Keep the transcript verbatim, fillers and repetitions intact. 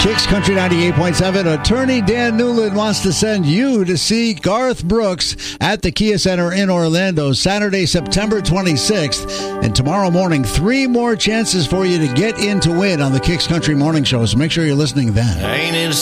Kicks Country ninety-eight point seven. Attorney Dan Newland wants to send you to see Garth Brooks at the Kia Center in Orlando Saturday, September twenty-sixth. And tomorrow morning, three more chances for you to get in to win on the Kicks Country Morning Show. So make sure you're listening then. Ain't it